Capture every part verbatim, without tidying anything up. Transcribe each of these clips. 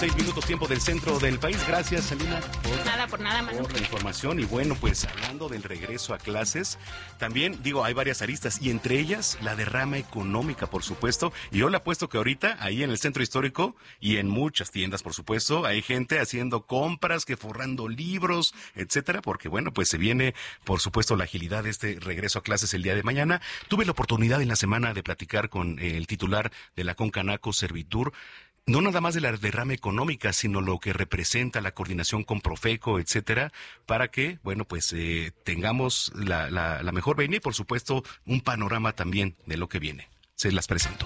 Seis minutos tiempo del centro del país. Gracias, Salina, por, nada, por, nada, Manu. por la información. Y bueno, pues hablando del regreso a clases, también digo, hay varias aristas y entre ellas la derrama económica, por supuesto. Y yo le apuesto que ahorita ahí en el centro histórico y en muchas tiendas, por supuesto, hay gente haciendo compras, que forrando libros, etcétera, porque bueno, pues se viene, por supuesto, la agilidad de este regreso a clases el día de mañana. Tuve la oportunidad en la semana de platicar con eh, el titular de la Concanaco Servitur, no nada más de la derrama económica, sino lo que representa la coordinación con Profeco, etcétera, para que, bueno, pues eh, tengamos la, la, la mejor venia y, por supuesto, un panorama también de lo que viene. Se las presento.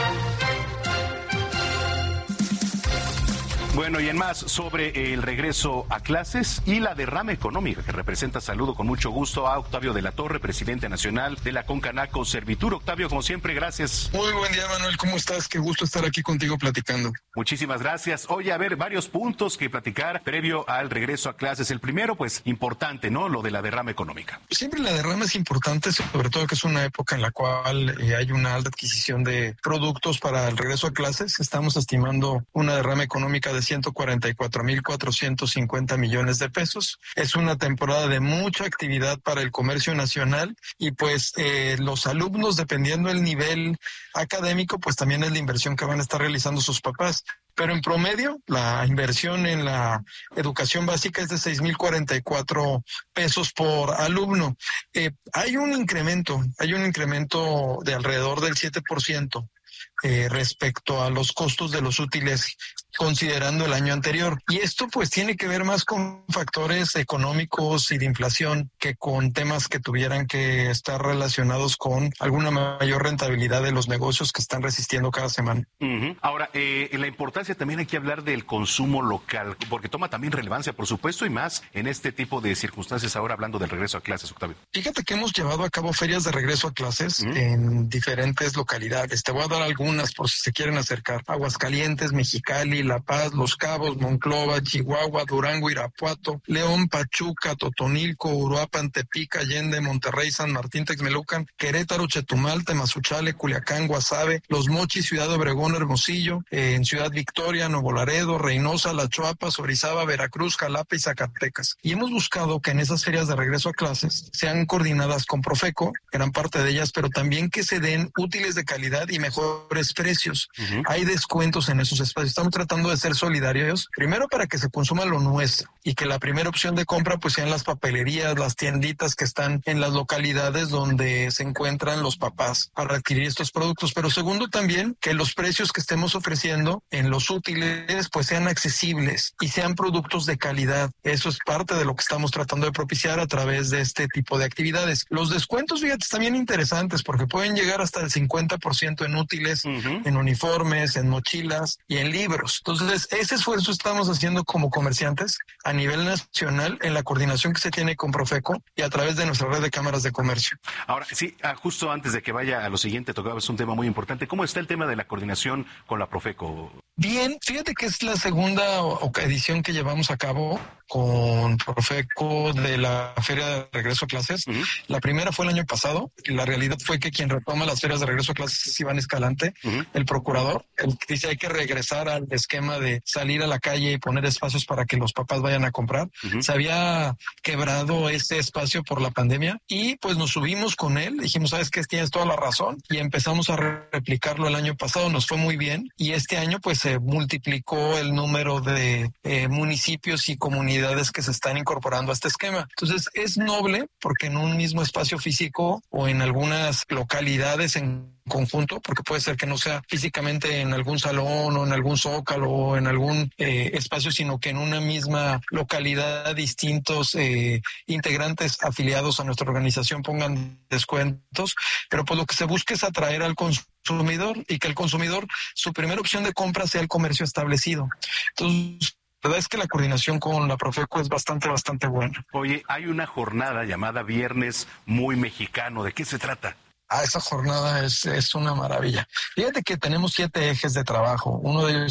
Bueno, y en más sobre el regreso a clases y la derrama económica que representa, saludo con mucho gusto a Octavio de la Torre, presidente nacional de la Concanaco Servitur. Octavio, como siempre, gracias. Muy buen día, Manuel, ¿cómo estás? Qué gusto estar aquí contigo platicando. Muchísimas gracias. Oye, a ver, varios puntos que platicar previo al regreso a clases. El primero, pues, importante, ¿no? Lo de la derrama económica. Siempre la derrama es importante, sobre todo que es una época en la cual eh, hay una alta adquisición de productos para el regreso a clases. Estamos estimando una derrama económica de ciento cuarenta y cuatro mil cuatrocientos cincuenta millones de pesos. Es una temporada de mucha actividad para el comercio nacional y pues eh, los alumnos, dependiendo del nivel académico, pues también es la inversión que van a estar realizando sus papás. Pero en promedio, la inversión en la educación básica es de seis mil cuarenta y cuatro pesos por alumno. Eh, hay un incremento, hay un incremento de alrededor del siete por ciento. Eh, respecto a los costos de los útiles considerando el año anterior. Y esto pues tiene que ver más con factores económicos y de inflación que con temas que tuvieran que estar relacionados con alguna mayor rentabilidad de los negocios que están resistiendo cada semana. Uh-huh. Ahora, eh, la importancia también hay que hablar del consumo local, porque toma también relevancia, por supuesto, y más en este tipo de circunstancias ahora hablando del regreso a clases, Octavio. Fíjate que hemos llevado a cabo ferias de regreso a clases uh-huh. en diferentes localidades. Te voy a dar algunas por si se quieren acercar. Aguascalientes, Mexicali, La Paz, Los Cabos, Monclova, Chihuahua, Durango, Irapuato, León, Pachuca, Totonilco, Uruapan, Tepic, Allende, Monterrey, San Martín, Texmelucan, Querétaro, Chetumal, Temazunchale, Culiacán, Guasave, Los Mochis, Ciudad Obregón, Hermosillo, eh, en Ciudad Victoria, Nuevo Laredo, Reynosa, La Chuapas, Orizaba, Veracruz, Jalapa y Zacatecas. Y hemos buscado que en esas ferias de regreso a clases sean coordinadas con Profeco, gran parte de ellas, pero también que se den útiles de calidad y mejores precios. Uh-huh. Hay descuentos en esos espacios. Estamos tratando de ser solidarios, primero para que se consuma lo nuestro y que la primera opción de compra pues sean las papelerías, las tienditas que están en las localidades donde se encuentran los papás para adquirir estos productos, pero segundo también que los precios que estemos ofreciendo en los útiles pues sean accesibles y sean productos de calidad. Eso es parte de lo que estamos tratando de propiciar a través de este tipo de actividades. Los descuentos, fíjate, están bien interesantes porque pueden llegar hasta el cincuenta por ciento en útiles, uh-huh. en uniformes, en mochilas y en libros. Entonces, ese esfuerzo estamos haciendo como comerciantes a nivel nacional en la coordinación que se tiene con Profeco y a través de nuestra red de cámaras de comercio. Ahora, sí, justo antes de que vaya a lo siguiente, tocabas un tema muy importante. ¿Cómo está el tema de la coordinación con la Profeco? Bien, fíjate que es la segunda edición que llevamos a cabo con Profeco de la Feria de Regreso a Clases. Uh-huh. La primera fue el año pasado y la realidad fue que quien retoma las ferias de regreso a clases es Iván Escalante, uh-huh. el procurador, el que dice hay que regresar al esquema de salir a la calle y poner espacios para que los papás vayan a comprar. Uh-huh. Se había quebrado ese espacio por la pandemia y pues nos subimos con él, dijimos, sabes que tienes toda la razón y empezamos a replicarlo el año pasado, nos fue muy bien y este año pues se multiplicó el número de eh, municipios y comunidades que se están incorporando a este esquema. Entonces es noble porque en un mismo espacio físico o en algunas localidades en conjunto, porque puede ser que no sea físicamente en algún salón o en algún zócalo o en algún eh, espacio, sino que en una misma localidad distintos eh, integrantes afiliados a nuestra organización pongan descuentos, pero pues lo que se busca es atraer al consumidor y que el consumidor, su primera opción de compra sea el comercio establecido. Entonces, la verdad es que la coordinación con la Profeco es bastante, bastante buena. Oye, hay una jornada llamada Viernes Muy Mexicano. ¿De qué se trata? Ah, esa jornada es, es una maravilla. Fíjate que tenemos siete ejes de trabajo. Uno de ellos es la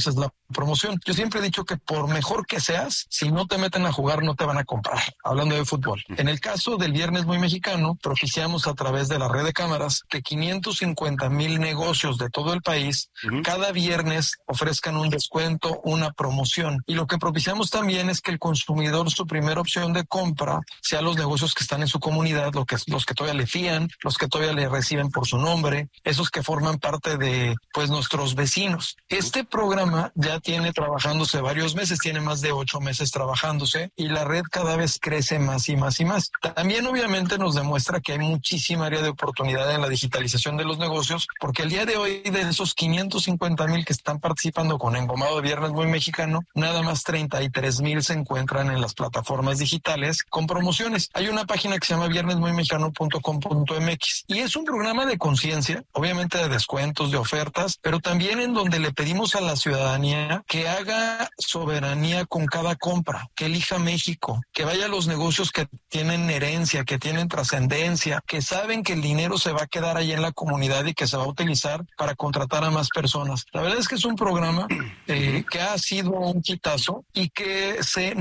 promoción. Yo siempre he dicho que por mejor que seas, si no te meten a jugar, no te van a comprar. Hablando de fútbol. En el caso del Viernes Muy Mexicano, propiciamos a través de la red de cámaras que quinientos cincuenta mil negocios de todo el país uh-huh. cada viernes ofrezcan un descuento, una promoción. Y lo que propiciamos también es que el consumidor, su primera opción de compra, sea los negocios que están en su comunidad, lo que, los que todavía le fían, los que todavía le reciben por su nombre, esos que forman parte de pues nuestros vecinos. Este programa ya tiene trabajándose varios meses, tiene más de ocho meses trabajándose y la red cada vez crece más y más y más. También obviamente nos demuestra que hay muchísima área de oportunidad en la digitalización de los negocios, porque el día de hoy de esos quinientos cincuenta mil que están participando con Engomado de Viernes Muy Mexicano, nada más treinta y tres mil se encuentran en las plataformas digitales con promociones. Hay una página que se llama viernes muy mexicano punto com punto m x y es un programa de conciencia, obviamente de descuentos, de ofertas, pero también en donde le pedimos a la ciudadanía que haga soberanía con cada compra, que elija México, que vaya a los negocios que tienen herencia, que tienen trascendencia, que saben que el dinero se va a quedar ahí en la comunidad y que se va a utilizar para contratar a más personas. La verdad es que es un programa eh, que ha sido un quitazo y que se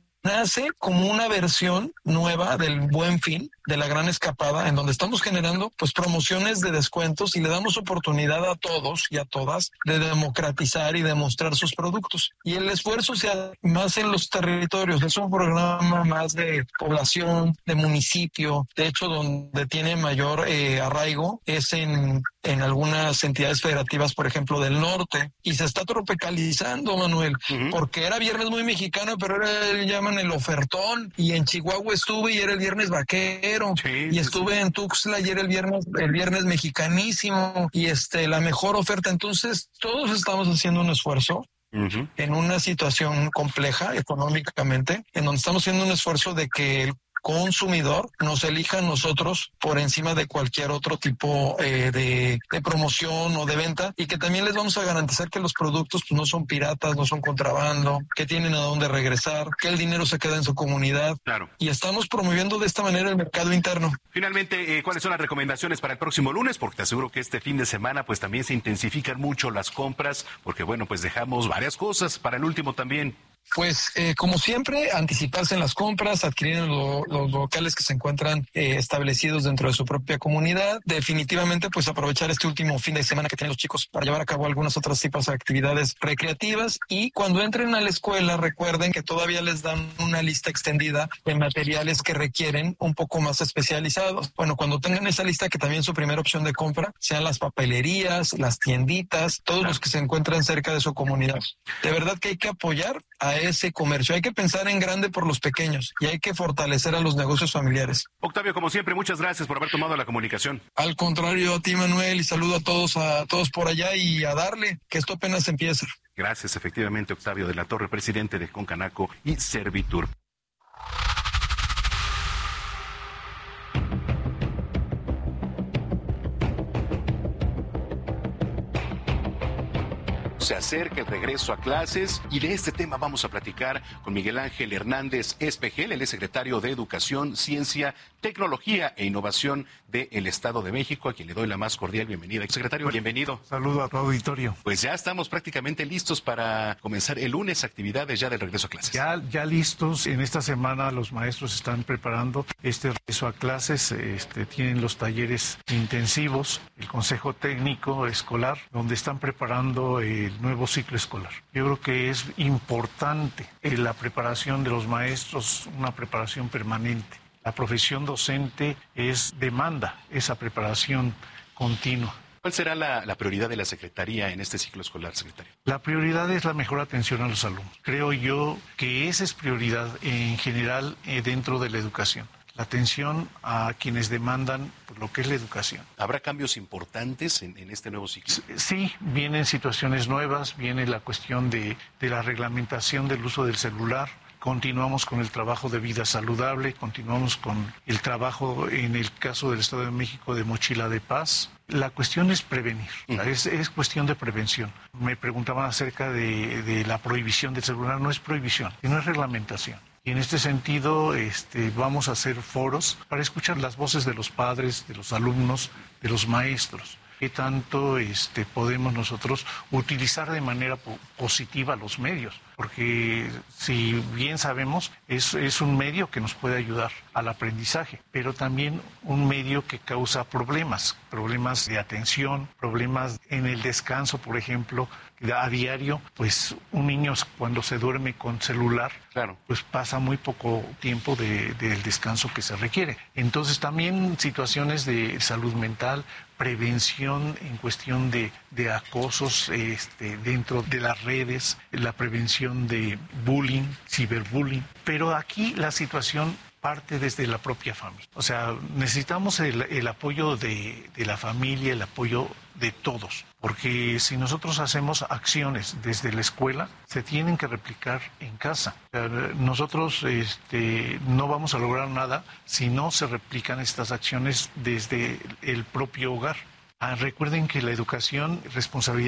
nace como una versión nueva del Buen Fin, de la Gran Escapada, en donde estamos generando pues promociones de descuentos y le damos oportunidad a todos y a todas de democratizar y demostrar sus productos. Y el esfuerzo se hace más en los territorios. Es un programa más de población, de municipio. De hecho, donde tiene mayor eh, arraigo es en, en algunas entidades federativas, por ejemplo, del norte. Y se está tropicalizando, Manuel, uh-huh. porque era Viernes Muy Mexicano, pero ahora llaman el ofertón. Y en Chihuahua estuve y era el Viernes Vaquero. Sí, y estuve sí, sí. en Tuxtla y era el viernes, el viernes mexicanísimo y este la mejor oferta. Entonces todos estamos haciendo un esfuerzo uh-huh. en una situación compleja económicamente, en donde estamos haciendo un esfuerzo de que el consumidor nos elija a nosotros por encima de cualquier otro tipo eh, de, de promoción o de venta, y que también les vamos a garantizar que los productos pues, no son piratas, no son contrabando, que tienen a dónde regresar, que el dinero se queda en su comunidad. Claro. Y estamos promoviendo de esta manera el mercado interno. Finalmente, eh, ¿cuáles son las recomendaciones para el próximo lunes? Porque te aseguro que este fin de semana pues también se intensifican mucho las compras, porque bueno, pues dejamos varias cosas para el último también. Pues, eh, como siempre, anticiparse en las compras, adquirir lo, los locales que se encuentran eh, establecidos dentro de su propia comunidad. Definitivamente, pues, aprovechar este último fin de semana que tienen los chicos para llevar a cabo algunas otras tipos de actividades recreativas. Y cuando entren a la escuela, recuerden que todavía les dan una lista extendida de materiales que requieren un poco más especializados. Bueno, cuando tengan esa lista, que también su primera opción de compra sean las papelerías, las tienditas, todos los que se encuentran cerca de su comunidad. De verdad que hay que apoyar a ese comercio. Hay que pensar en grande por los pequeños y hay que fortalecer a los negocios familiares. Octavio, como siempre, muchas gracias por haber tomado la comunicación. Al contrario, a ti, Manuel, y saludo a todos, a todos por allá y a darle, que esto apenas empieza. Gracias, efectivamente, Octavio de la Torre, presidente de Concanaco y Servitur. Se acerca el regreso a clases y de este tema vamos a platicar con Miguel Ángel Hernández Espejel, él es secretario de Educación, Ciencia, Tecnología e Innovación del Estado de México, a quien le doy la más cordial bienvenida. Secretario, bienvenido. Saludo a tu auditorio. Pues ya estamos prácticamente listos para comenzar el lunes actividades ya del regreso a clases. Ya, ya listos. En esta semana los maestros están preparando este regreso a clases, este, tienen los talleres intensivos, el Consejo Técnico Escolar, donde están preparando el nuevo ciclo escolar. Yo creo que es importante eh, la preparación de los maestros, una preparación permanente. La profesión docente es demanda esa preparación continua. ¿Cuál será la, la prioridad de la Secretaría en este ciclo escolar, secretario? La prioridad es la mejor atención a los alumnos. Creo yo que esa es prioridad en general eh, dentro de la educación. La atención a quienes demandan lo que es la educación. ¿Habrá cambios importantes en, en este nuevo ciclo? Sí, vienen situaciones nuevas, viene la cuestión de, de la reglamentación del uso del celular. Continuamos con el trabajo de vida saludable, continuamos con el trabajo en el caso del Estado de México de mochila de paz. La cuestión es prevenir, uh-huh. es, es cuestión de prevención. Me preguntaban acerca de, de la prohibición del celular, no es prohibición, sino es reglamentación. Y en este sentido este, vamos a hacer foros para escuchar las voces de los padres, de los alumnos, de los maestros. qué tanto este, podemos nosotros utilizar de manera po- positiva los medios, porque si bien sabemos, es, es un medio que nos puede ayudar al aprendizaje, pero también un medio que causa problemas, problemas de atención, problemas en el descanso, por ejemplo, a diario, pues un niño cuando se duerme con celular, claro, pues pasa muy poco tiempo de, del descanso que se requiere. Entonces también situaciones de salud mental, prevención en cuestión de, de acosos este, dentro de las redes, la prevención de bullying, ciberbullying. Pero aquí la situación parte desde la propia familia. O sea, necesitamos el, el apoyo de, de la familia, el apoyo de todos, porque si nosotros hacemos acciones desde la escuela, se tienen que replicar en casa. O sea, nosotros este, no vamos a lograr nada si no se replican estas acciones desde el propio hogar. Ah, recuerden que la educación, responsabilidad